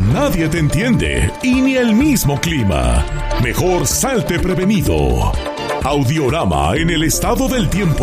nadie te entiende y ni el mismo clima. Mejor salte prevenido. Audiorama en el estado del tiempo.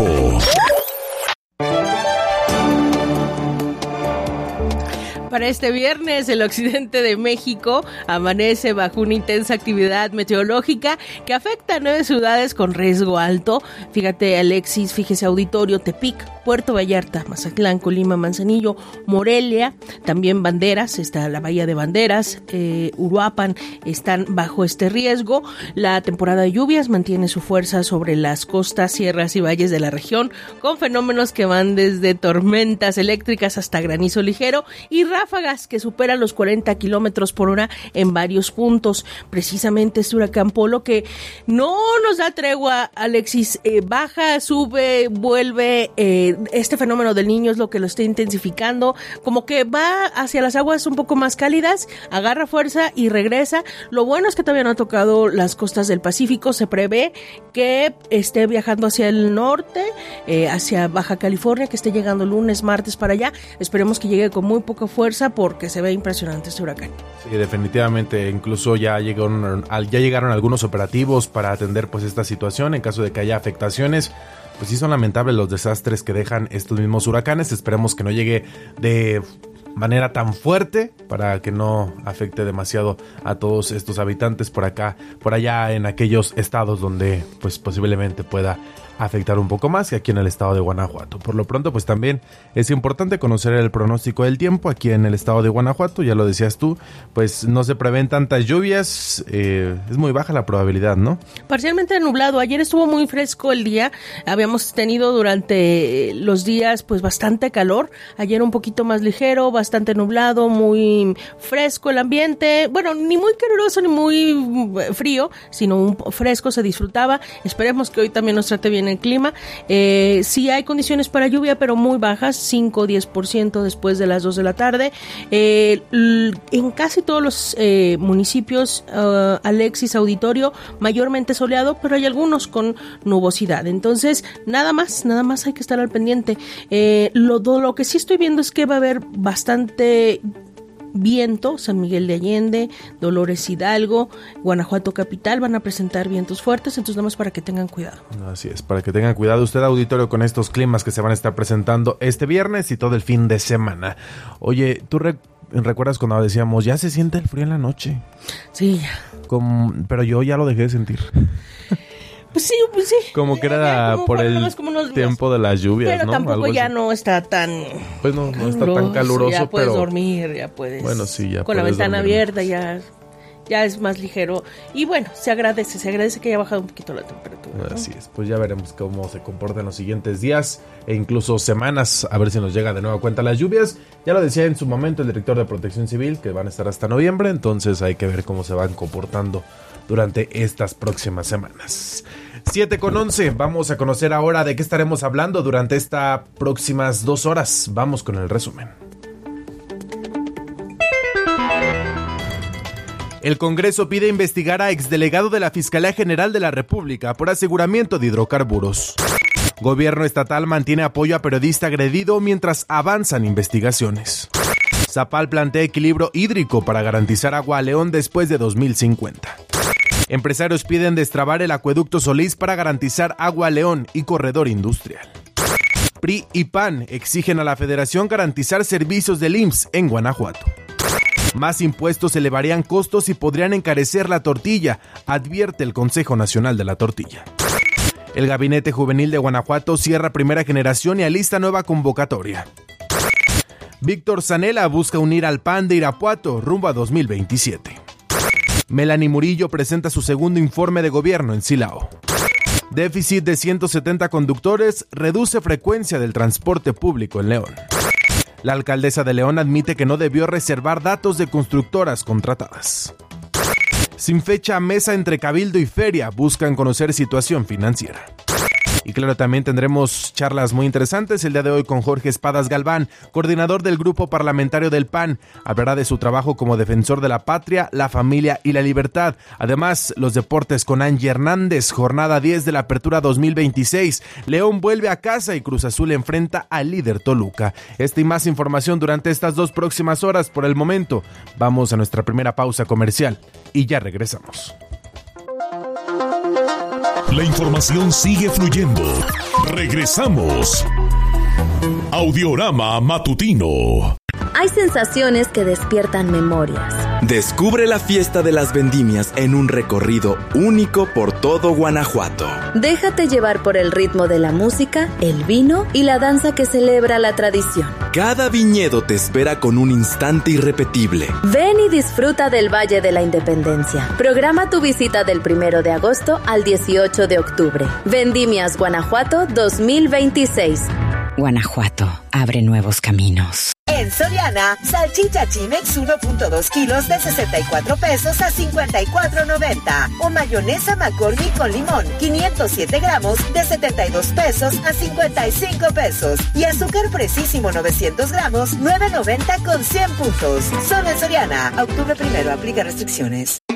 Para este viernes, el occidente de México amanece bajo una intensa actividad meteorológica que afecta a 9 ciudades con riesgo alto. Fíjate, Alexis, fíjese, auditorio: Tepic, Puerto Vallarta, Mazatlán, Colima, Manzanillo, Morelia, también Banderas, está la Bahía de Banderas, Uruapan, están bajo este riesgo. La temporada de lluvias mantiene su fuerza sobre las costas, sierras y valles de la región, con fenómenos que van desde tormentas eléctricas hasta granizo ligero y ráfagas que superan los 40 kilómetros por hora en varios puntos. Precisamente este huracán Polo que no nos da tregua, Alexis, baja, sube, vuelve. Este fenómeno del Niño es lo que lo está intensificando, como que va hacia las aguas un poco más cálidas, agarra fuerza y regresa. Lo bueno es que todavía no ha tocado las costas del Pacífico. Se prevé que esté viajando hacia el norte, hacia Baja California, que esté llegando lunes, martes para allá. Esperemos que llegue con muy poca fuerza porque se ve impresionante este huracán. Sí, definitivamente, incluso ya llegaron algunos operativos para atender pues esta situación en caso de que haya afectaciones. Pues sí, son lamentables los desastres que dejan estos mismos huracanes. Esperemos que no llegue de manera tan fuerte para que no afecte demasiado a todos estos habitantes por allá en aquellos estados donde pues posiblemente pueda afectar un poco más que aquí en el estado de Guanajuato. Por lo pronto, pues también es importante conocer el pronóstico del tiempo aquí en el estado de Guanajuato. Ya lo decías tú, pues no se prevén tantas lluvias, es muy baja la probabilidad, ¿no? Parcialmente nublado. Ayer estuvo muy fresco el día. Habíamos tenido durante los días pues bastante calor. Ayer un poquito más ligero, bastante nublado, muy fresco el ambiente. Bueno, ni muy caluroso ni muy frío, sino un fresco, se disfrutaba. Esperemos que hoy también nos trate bien el clima. Sí hay condiciones para lluvia, pero muy bajas, 5 o 10% después de las 2 de la tarde. En casi todos los municipios, Alexis, auditorio, mayormente soleado, pero hay algunos con nubosidad. Entonces, nada más hay que estar al pendiente. Lo que sí estoy viendo es que va a haber bastante viento. San Miguel de Allende, Dolores Hidalgo, Guanajuato capital van a presentar vientos fuertes, entonces nada más para que tengan cuidado. Así es, para que tengan cuidado usted, auditorio, con estos climas que se van a estar presentando este viernes y todo el fin de semana. Oye, ¿tú recuerdas cuando decíamos, ya se siente el frío en la noche? Sí, ya. Pero yo ya lo dejé de sentir. Pues sí. Como que era por el tiempo de las lluvias, pero ¿no? tampoco Algo ya así. No está tan... Pues no está tan caluroso, ya puedes pero... dormir, ya puedes... Bueno, sí, ya con la ventana dormir. abierta ya es más ligero. Y bueno, se agradece que haya bajado un poquito la temperatura, ¿no? Así es, pues ya veremos cómo se comportan los siguientes días e incluso semanas, a ver si nos llega de nueva cuenta las lluvias. Ya lo decía en su momento el director de Protección Civil, que van a estar hasta noviembre, entonces hay que ver cómo se van comportando durante estas próximas semanas. 7:11, vamos a conocer ahora de qué estaremos hablando durante estas próximas 2 horas. Vamos con el resumen. El Congreso pide investigar a exdelegado de la Fiscalía General de la República por aseguramiento de hidrocarburos. Gobierno estatal mantiene apoyo a periodista agredido mientras avanzan investigaciones. Zapal plantea equilibrio hídrico para garantizar agua a León después de 2050. Empresarios piden destrabar el acueducto Solís para garantizar agua a León y corredor industrial. PRI y PAN exigen a la Federación garantizar servicios del IMSS en Guanajuato. Más impuestos elevarían costos y podrían encarecer la tortilla, advierte el Consejo Nacional de la Tortilla. El Gabinete Juvenil de Guanajuato cierra primera generación y alista nueva convocatoria. Víctor Zanella busca unir al PAN de Irapuato rumbo a 2027. Melanie Murillo presenta su segundo informe de gobierno en Silao. Déficit de 170 conductores reduce frecuencia del transporte público en León. La alcaldesa de León admite que no debió reservar datos de constructoras contratadas. Sin fecha, mesa entre Cabildo y Feria buscan conocer situación financiera. Y claro, también tendremos charlas muy interesantes el día de hoy con Jorge Espadas Galván, coordinador del Grupo Parlamentario del PAN. Hablará de su trabajo como defensor de la patria, la familia y la libertad. Además, los deportes con Angie Hernández, jornada 10 de la Apertura 2026. León vuelve a casa y Cruz Azul enfrenta al líder Toluca. Esta y más información durante estas 2 próximas horas. Por el momento, vamos a nuestra primera pausa comercial y ya regresamos. La información sigue fluyendo. Regresamos. Audiorama Matutino. Hay sensaciones que despiertan memorias. Descubre la fiesta de las vendimias en un recorrido único por todo Guanajuato. Déjate llevar por el ritmo de la música, el vino y la danza que celebra la tradición. Cada viñedo te espera con un instante irrepetible. Ven y disfruta del Valle de la Independencia. Programa tu visita del 1 de agosto al 18 de octubre. Vendimias Guanajuato 2026. Guanajuato abre nuevos caminos. En Soriana, salchicha Chimex 1.2 kilos de 64 pesos a 54.90. O mayonesa McCormick con limón 507 gramos de 72 pesos a 55 pesos. Y azúcar Precisísimo 900 gramos 9.90 con 100 puntos. Solo en Soriana. Octubre 1, aplica restricciones.